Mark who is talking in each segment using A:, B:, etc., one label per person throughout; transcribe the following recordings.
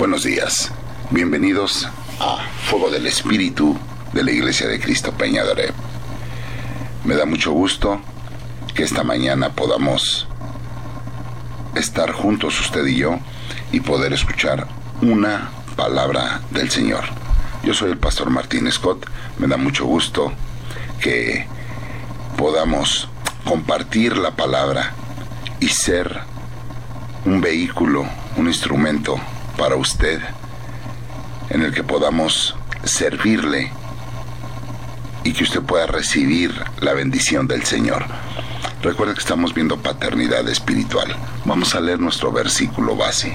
A: Buenos días, bienvenidos a Fuego del Espíritu de la Iglesia de Cristo Peña de Oreb. Me da mucho gusto que esta mañana podamos estar juntos usted y yo y poder escuchar una palabra del Señor. Yo soy el pastor Martín Scott, me da mucho gusto que podamos compartir la palabra y ser un vehículo, un instrumento para usted, en el que podamos servirle y que usted pueda recibir la bendición del Señor. Recuerde que estamos viendo paternidad espiritual. Vamos a leer nuestro versículo base.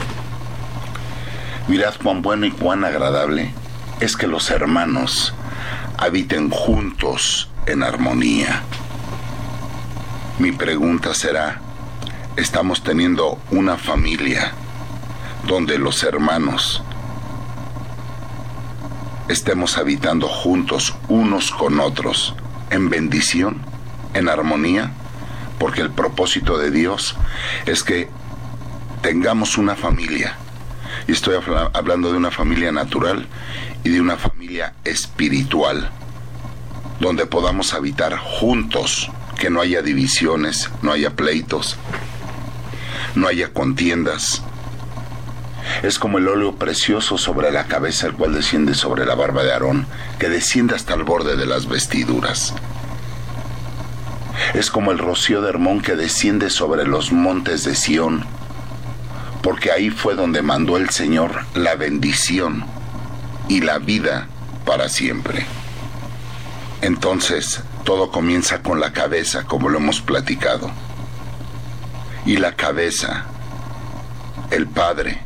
A: Mirad cuán bueno y cuán agradable es que los hermanos habiten juntos en armonía. Mi pregunta será, ¿estamos teniendo una familia donde los hermanos estemos habitando juntos unos con otros en bendición, en armonía? Porque el propósito de Dios es que tengamos una familia, y estoy hablando de una familia natural y de una familia espiritual, donde podamos habitar juntos, que no haya divisiones, no haya pleitos, no haya contiendas. Es como el óleo precioso sobre la cabeza, el cual desciende sobre la barba de Aarón, que desciende hasta el borde de las vestiduras. Es como el rocío de Hermón que desciende sobre los montes de Sión, porque ahí fue donde mandó el Señor la bendición y la vida para siempre. Entonces, todo comienza con la cabeza, como lo hemos platicado. Y la cabeza, el Padre,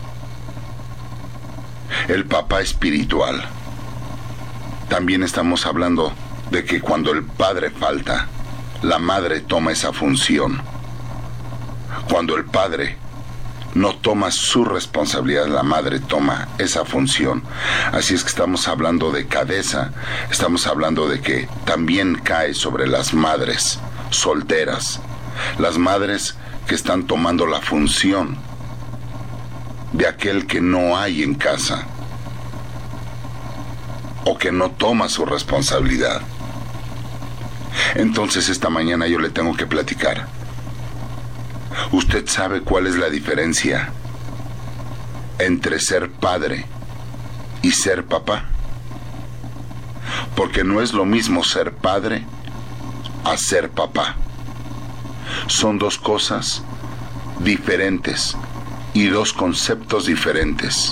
A: el papá espiritual. También estamos hablando de que cuando el padre falta, la madre toma esa función. Cuando el padre no toma su responsabilidad, la madre toma esa función. Así es que estamos hablando de cabeza, estamos hablando de que también cae sobre las madres solteras, las madres que están tomando la función de aquel que no hay en casa o que no toma su responsabilidad. Entonces esta mañana yo le tengo que platicar. ¿Usted sabe cuál es la diferencia entre ser padre y ser papá? Porque no es lo mismo ser padre a ser papá. Son dos cosas diferentes y dos conceptos diferentes.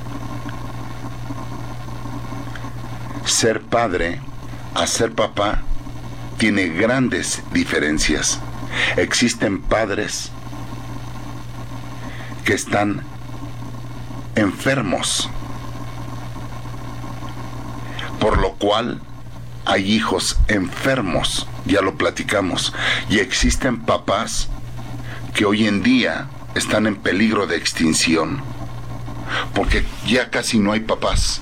A: Ser padre a ser papá tiene grandes diferencias. Existen padres que están enfermos, por lo cual hay hijos enfermos, ya lo platicamos, y existen papás que hoy en día están en peligro de extinción, porque ya casi no hay papás,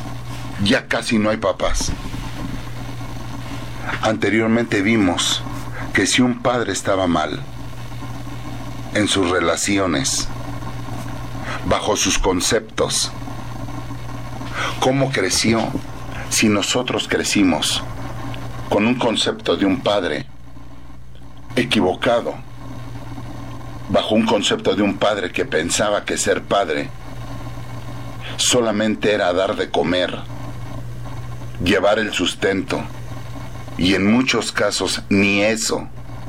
A: Anteriormente vimos que si un padre estaba mal en sus relaciones, bajo sus conceptos, ¿cómo creció? Si nosotros crecimos con un concepto de un padre equivocado, bajo un concepto de un padre que pensaba que ser padre solamente era dar de comer, llevar el sustento, y en muchos casos ni eso.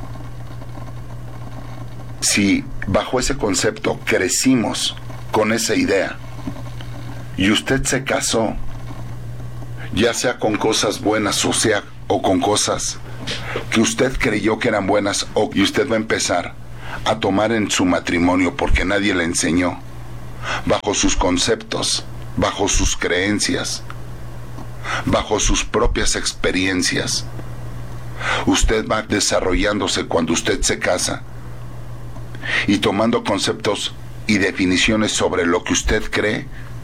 A: Si bajo ese concepto crecimos con esa idea y usted se casó, ya sea con cosas buenas o con cosas que usted creyó que eran buenas, y usted va a empezar a tomar en su matrimonio porque nadie le enseñó, bajo sus conceptos, bajo sus creencias, bajo sus propias experiencias. Usted va desarrollándose cuando usted se casa y tomando conceptos y definiciones sobre lo que usted cree.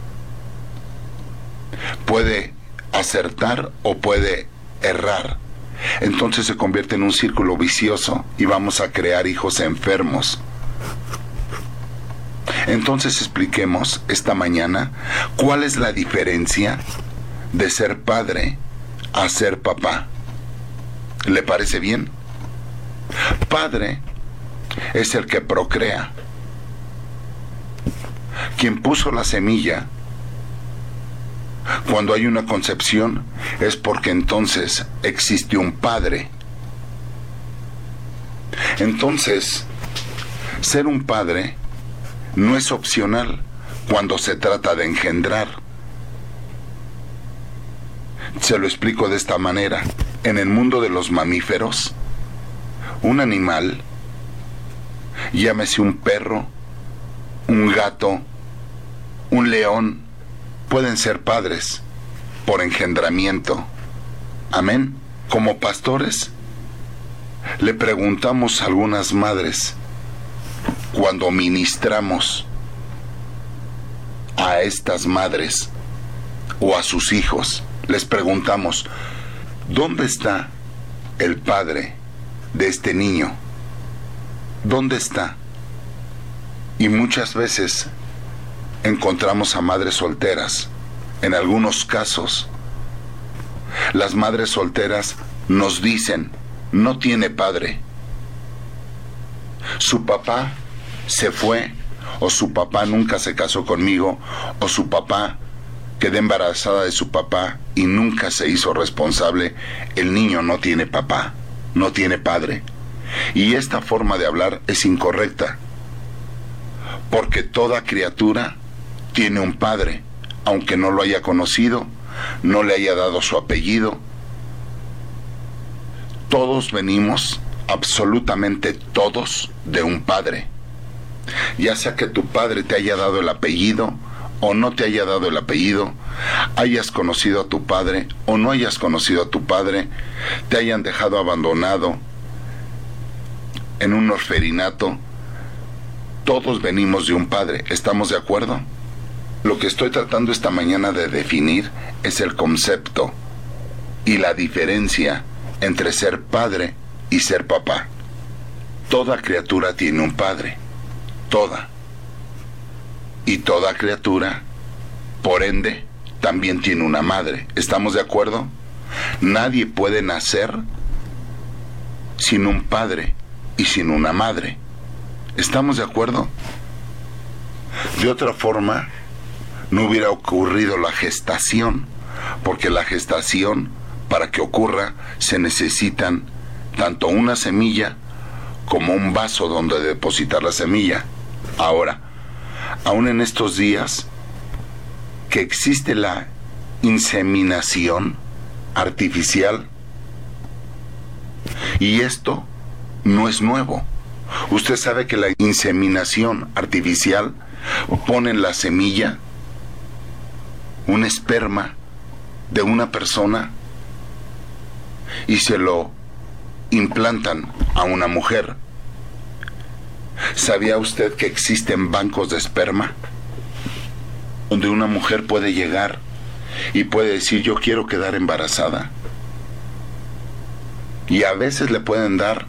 A: Puede acertar o puede errar. Entonces se convierte en un círculo vicioso y vamos a crear hijos enfermos. Entonces expliquemos esta mañana cuál es la diferencia de ser padre a ser papá. ¿Le parece bien? Padre es el que procrea, quien puso la semilla. Cuando hay una concepción es porque entonces existe un padre. Entonces, ser un padre no es opcional cuando se trata de engendrar. Se lo explico de esta manera. En el mundo de los mamíferos, un animal, llámese un perro, un gato, un león, pueden ser padres por engendramiento. Amén. Como pastores, le preguntamos a algunas madres, cuando ministramos a estas madres o a sus hijos, les preguntamos, ¿dónde está el padre de este niño? ¿Dónde está? Y muchas veces encontramos a madres solteras. En algunos casos, las madres solteras nos dicen, no tiene padre. Su papá se fue, o su papá nunca se casó conmigo, o su papá quedó embarazada de su papá y nunca se hizo responsable. El niño no tiene papá, no tiene padre. Y esta forma de hablar es incorrecta, porque toda criatura tiene un padre, aunque no lo haya conocido, no le haya dado su apellido. Todos venimos, absolutamente todos, de un padre. Ya sea que tu padre te haya dado el apellido o no te haya dado el apellido, hayas conocido a tu padre o no hayas conocido a tu padre, te hayan dejado abandonado en un orferinato, todos venimos de un padre. ¿Estamos de acuerdo? Lo que estoy tratando esta mañana de definir es el concepto y la diferencia entre ser padre y ser papá. Toda criatura tiene un padre, toda. Y toda criatura, por ende, también tiene una madre. ¿Estamos de acuerdo? Nadie puede nacer sin un padre y sin una madre. ¿Estamos de acuerdo? De otra forma, no hubiera ocurrido la gestación, porque la gestación, para que ocurra, se necesitan tanto una semilla como un vaso donde depositar la semilla. Ahora, aún en estos días que existe la inseminación artificial, y esto no es nuevo. Usted sabe que la inseminación artificial pone en la semilla un esperma de una persona y se lo implantan a una mujer. ¿Sabía usted que existen bancos de esperma donde una mujer puede llegar y puede decir, yo quiero quedar embarazada? Y a veces le pueden dar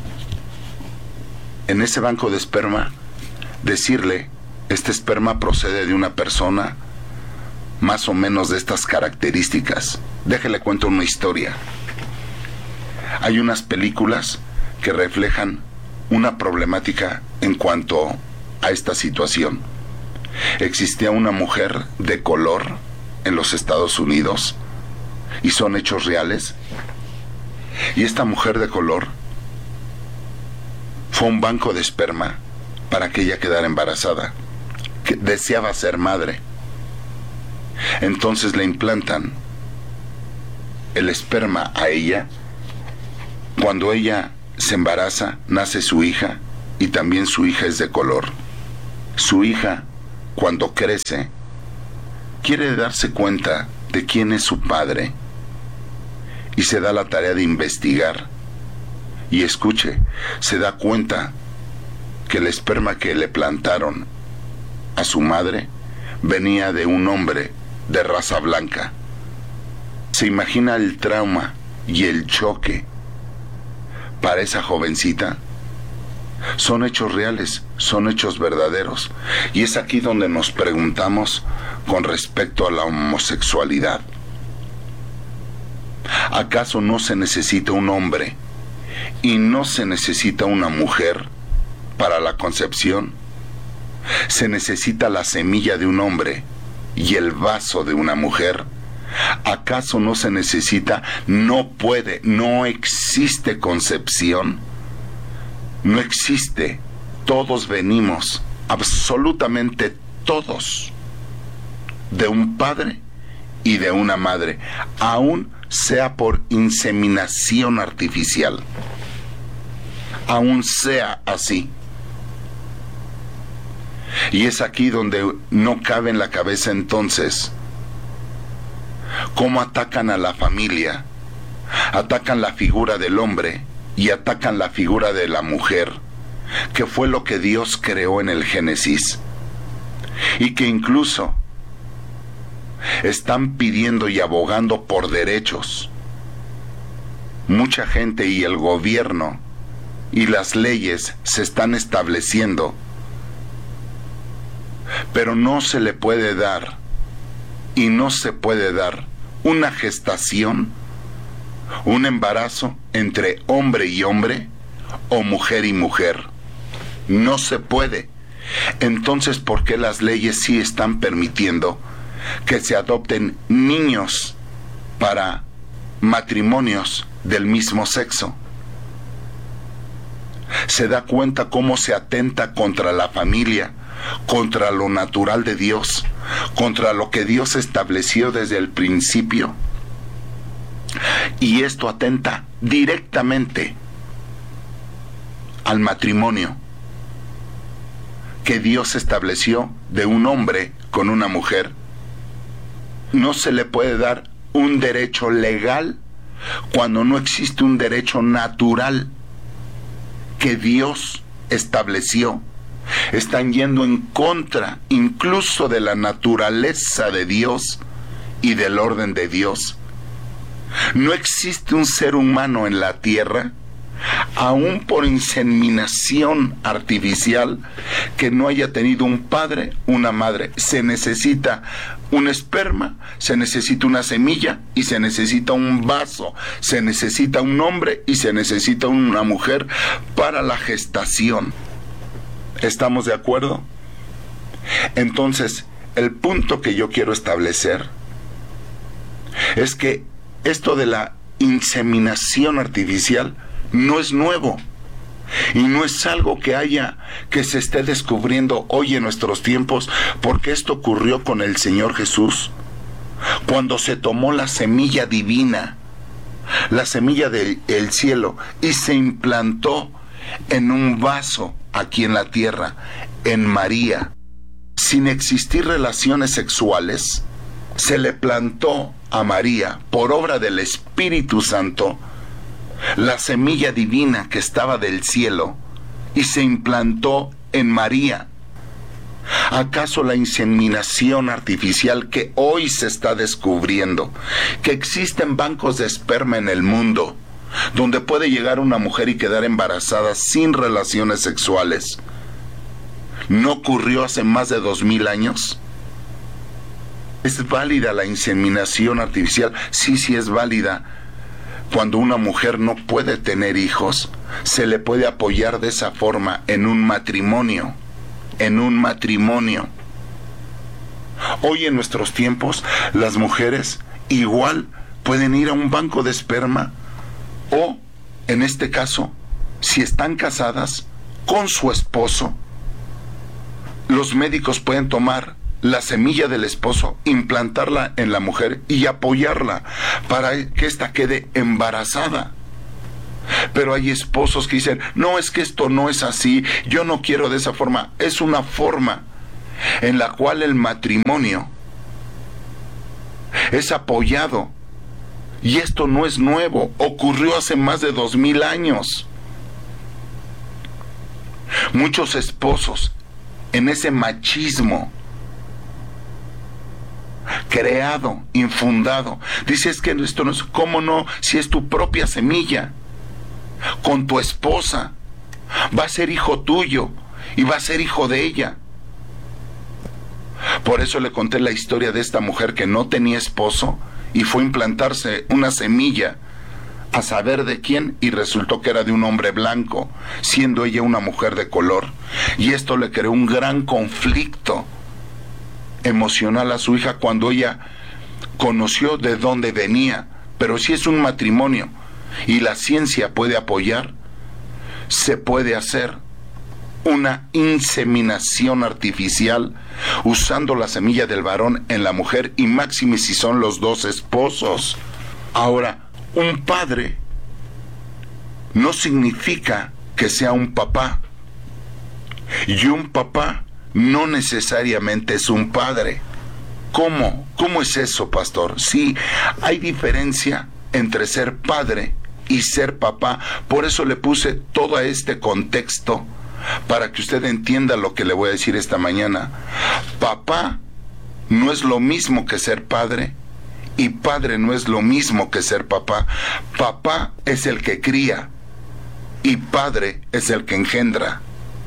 A: en ese banco de esperma, decirle, este esperma procede de una persona más o menos de estas características. Déjele cuento una historia. Hay unas películas que reflejan una problemática en cuanto a esta situación. Existía una mujer de color en los Estados Unidos, y son hechos reales, y esta mujer de color fue a un banco de esperma para que ella quedara embarazada, que deseaba ser madre. Entonces le implantan el esperma a ella. Cuando ella se embaraza, nace su hija, y también su hija es de color. Su hija, cuando crece, quiere darse cuenta de quién es su padre, y se da la tarea de investigar. Y escuche, se da cuenta que el esperma que le plantaron a su madre venía de un hombre de raza blanca. ¿Se imagina el trauma y el choque para esa jovencita? Son hechos reales, son hechos verdaderos. Y es aquí donde nos preguntamos con respecto a la homosexualidad. ¿Acaso no se necesita un hombre y no se necesita una mujer para la concepción? ¿Se necesita la semilla de un hombre y el vaso de una mujer? ¿Acaso no se necesita, no puede, no existe concepción? No existe. Todos venimos, absolutamente todos, de un padre y de una madre, aún sea por inseminación artificial, aún sea así. Y es aquí donde no cabe en la cabeza entonces cómo atacan a la familia, atacan la figura del hombre y atacan la figura de la mujer, que fue lo que Dios creó en el Génesis, y que incluso están pidiendo y abogando por derechos. Mucha gente y el gobierno y las leyes se están estableciendo, pero no se le puede dar y no se puede dar una gestación, un embarazo entre hombre y hombre o mujer y mujer. No se puede. Entonces, ¿por qué las leyes sí están permitiendo que se adopten niños para matrimonios del mismo sexo? Se da cuenta cómo se atenta contra la familia, contra lo natural de Dios, contra lo que Dios estableció desde el principio. Y esto atenta directamente al matrimonio que Dios estableció de un hombre con una mujer. No se le puede dar un derecho legal cuando no existe un derecho natural que Dios estableció. Están yendo en contra incluso de la naturaleza de Dios y del orden de Dios. No existe un ser humano en la tierra, aún por inseminación artificial, que no haya tenido un padre, una madre. Se necesita un esperma, se necesita una semilla y se necesita un vaso, se necesita un hombre y se necesita una mujer para la gestación. ¿Estamos de acuerdo? Entonces, el punto que yo quiero establecer es que esto de la inseminación artificial no es nuevo y no es algo que se esté descubriendo hoy en nuestros tiempos, porque esto ocurrió con el Señor Jesús cuando se tomó la semilla divina, la semilla del cielo, y se implantó en un vaso aquí en la tierra, en María. Sin existir relaciones sexuales, se le plantó a María, por obra del Espíritu Santo, la semilla divina que estaba del cielo, y se implantó en María. ¿Acaso la inseminación artificial que hoy se está descubriendo, que existen bancos de esperma en el mundo, donde puede llegar una mujer y quedar embarazada sin relaciones sexuales, no ocurrió hace más de 2000 años? ¿Es válida la inseminación artificial? Sí, sí es válida. Cuando una mujer no puede tener hijos, se le puede apoyar de esa forma en un matrimonio. En un matrimonio. Hoy en nuestros tiempos, las mujeres igual pueden ir a un banco de esperma, o, en este caso, si están casadas con su esposo, los médicos pueden tomar la semilla del esposo, implantarla en la mujer y apoyarla para que ésta quede embarazada. Pero hay esposos que dicen, no, es que esto no es así, yo no quiero de esa forma. Es una forma en la cual el matrimonio es apoyado. Y esto no es nuevo, ocurrió hace más de 2000 años. Muchos esposos, en ese machismo creado, infundado, dices que esto no es, ¿cómo no? Si es tu propia semilla, con tu esposa, va a ser hijo tuyo y va a ser hijo de ella. Por eso le conté la historia de esta mujer que no tenía esposo y fue a implantarse una semilla a saber de quién, y resultó que era de un hombre blanco, siendo ella una mujer de color. Y esto le creó un gran conflicto emocional a su hija cuando ella conoció de dónde venía. Pero si es un matrimonio y la ciencia puede apoyar, se puede hacer una inseminación artificial usando la semilla del varón en la mujer, y máxime si son los dos esposos. Ahora, un padre no significa que sea un papá, y un papá no necesariamente es un padre. ¿Cómo? ¿Cómo es eso, pastor? Sí, hay diferencia entre ser padre y ser papá. Por eso le puse todo este contexto, para que usted entienda lo que le voy a decir esta mañana. Papá no es lo mismo que ser padre, y padre no es lo mismo que ser papá. Papá es el que cría y padre es el que engendra.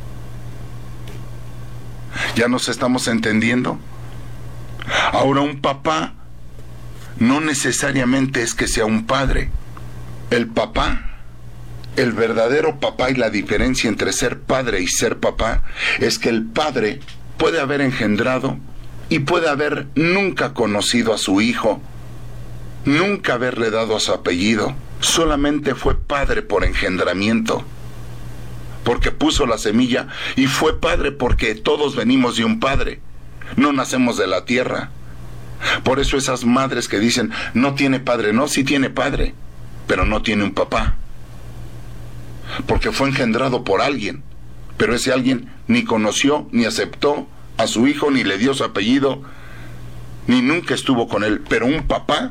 A: ¿Ya nos estamos entendiendo? Ahora, un papá no necesariamente es que sea un padre. El papá, el verdadero papá, y la diferencia entre ser padre y ser papá es que el padre puede haber engendrado y puede haber nunca conocido a su hijo, nunca haberle dado su apellido, solamente fue padre por engendramiento, porque puso la semilla, y fue padre porque todos venimos de un padre, no nacemos de la tierra. Por eso esas madres que dicen, no tiene padre, no, sí tiene padre, pero no tiene un papá, porque fue engendrado por alguien, pero ese alguien ni conoció, ni aceptó a su hijo, ni le dio su apellido, ni nunca estuvo con él. Pero un papá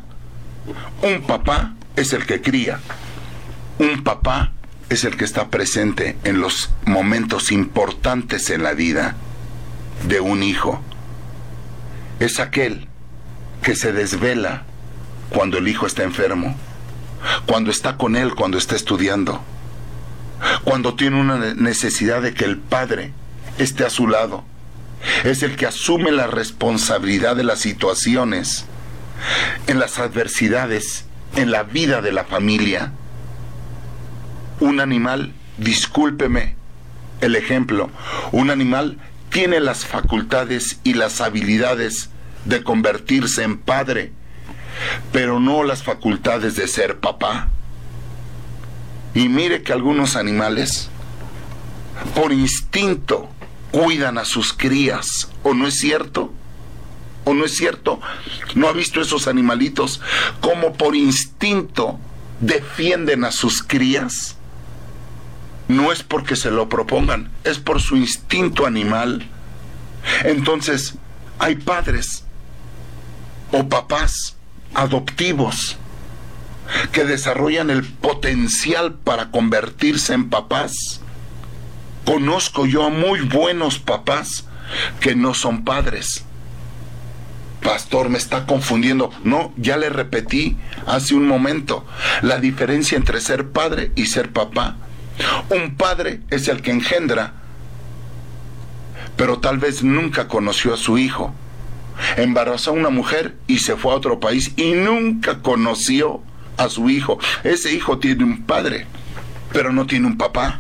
A: es el que cría. Un papá es el que está presente en los momentos importantes en la vida de un hijo. Es aquel que se desvela cuando el hijo está enfermo, cuando está con él, cuando está estudiando, cuando tiene una necesidad de que el padre esté a su lado. Es el que asume la responsabilidad de las situaciones, en las adversidades, en la vida de la familia. Un animal, discúlpeme el ejemplo, un animal tiene las facultades y las habilidades de convertirse en padre, pero no las facultades de ser papá. Y mire que algunos animales, por instinto, cuidan a sus crías, ¿o no es cierto? ¿O no es cierto? ¿No ha visto esos animalitos como por instinto defienden a sus crías? No es porque se lo propongan, es por su instinto animal. Entonces, hay padres o papás adoptivos que desarrollan el potencial para convertirse en papás. Conozco yo a muy buenos papás que no son padres. Pastor, me está confundiendo. No, ya le repetí hace un momento la diferencia entre ser padre y ser papá. Un padre es el que engendra, pero tal vez nunca conoció a su hijo. Embarazó a una mujer y se fue a otro país y nunca conoció a su hijo. Ese hijo tiene un padre, pero no tiene un papá.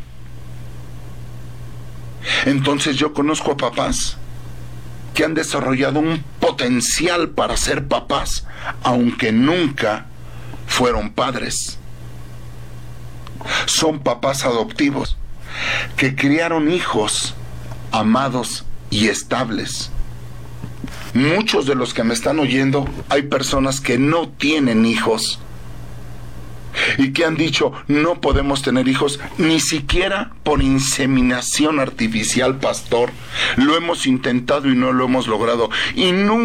A: Entonces yo conozco a papás que han desarrollado un potencial para ser papás, aunque nunca fueron padres. Son papás adoptivos que criaron hijos amados y estables. Muchos de los que me están oyendo, hay personas que no tienen hijos y que han dicho, no podemos tener hijos, ni siquiera por inseminación artificial, pastor. Lo hemos intentado y no lo hemos logrado. Y nunca